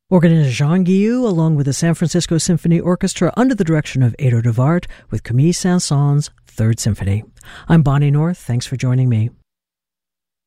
Organist Jean Guillou, along with the San Francisco Symphony Orchestra under the direction of Edo de Wart with Camille Saint-Saëns' Third Symphony. I'm Bonnie North. Thanks for joining me.